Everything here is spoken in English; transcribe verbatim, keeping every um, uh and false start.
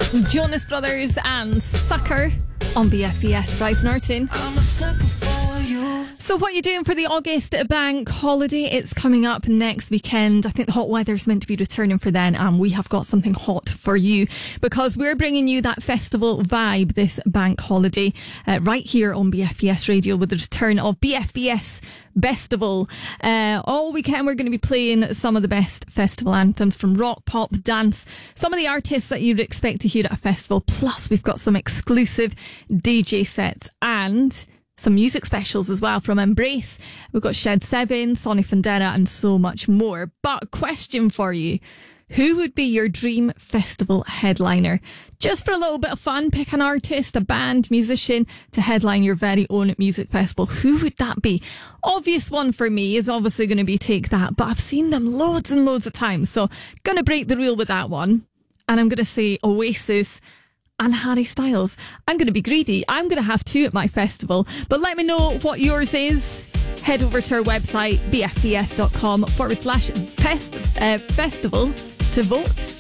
Jonas Brothers and Sucker on B F B S. Bryce Norton. I'm a sucker for you. So what are you doing for the August bank holiday? It's coming up next weekend. I think the hot weather's meant to be returning for then, and we have got something hot for you because we're bringing you that festival vibe this bank holiday uh, right here on B F B S Radio with the return of B F B S Festival. Uh, all weekend we're going to be playing some of the best festival anthems from rock, pop, dance, some of the artists that you'd expect to hear at a festival. Plus we've got some exclusive D J sets and some music specials as well from Embrace. We've got Shed seven, Sonny Fandera and so much more. But question for you. Who would be your dream festival headliner? Just for a little bit of fun, pick an artist, a band, musician to headline your very own music festival. Who would that be? Obvious one for me is obviously going to be Take That, but I've seen them loads and loads of times. So going to break the rule with that one. And I'm going to say Oasis and Harry Styles. I'm going to be greedy. I'm going to have two at my festival. But let me know what yours is. Head over to our website, bfbs.com forward slash fest, uh, festival to vote.